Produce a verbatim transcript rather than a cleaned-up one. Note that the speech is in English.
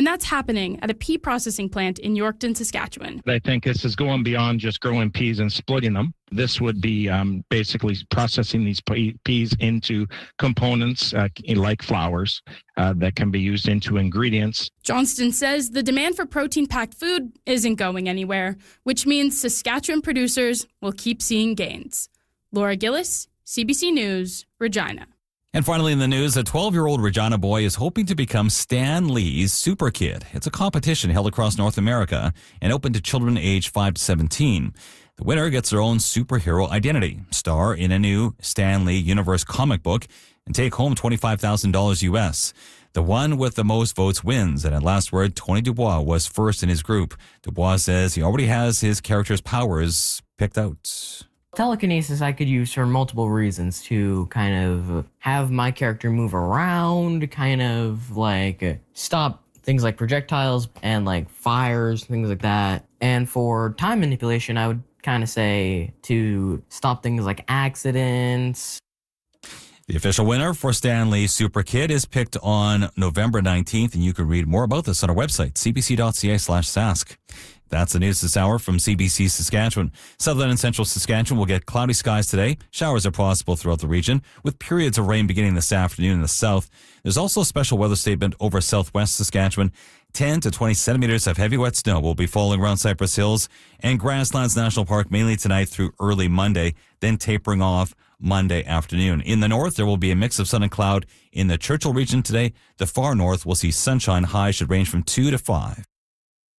And that's happening at a pea processing plant in Yorkton, Saskatchewan. I think this is going beyond just growing peas and splitting them. This would be um, basically processing these peas into components uh, like flours uh, that can be used into ingredients. Johnston says the demand for protein-packed food isn't going anywhere, which means Saskatchewan producers will keep seeing gains. Laura Gillis, C B C News, Regina. And finally in the news, a twelve-year-old Regina boy is hoping to become Stan Lee's Super Kid. It's a competition held across North America and open to children aged five to seventeen. The winner gets their own superhero identity, star in a new Stan Lee Universe comic book, and take home twenty-five thousand dollars U S. The one with the most votes wins, and at last word, Tony Dubois was first in his group. Dubois says he already has his character's powers picked out. Telekinesis I could use for multiple reasons, to kind of have my character move around, kind of like stop things like projectiles and like fires, things like that. And for time manipulation, I would kind of say to stop things like accidents. The official winner for Stan Lee Super Kid is picked on November nineteenth, and you can read more about this on our website, c b c dot c a slash sask. That's the news this hour from C B C Saskatchewan. Southern and central Saskatchewan will get cloudy skies today. Showers are possible throughout the region, with periods of rain beginning this afternoon in the south. There's also a special weather statement over southwest Saskatchewan. ten to twenty centimeters of heavy wet snow will be falling around Cypress Hills and Grasslands National Park mainly tonight through early Monday, then tapering off Monday afternoon. In the north, there will be a mix of sun and cloud in the Churchill region today. The far north will see sunshine. Highs should range from two to five.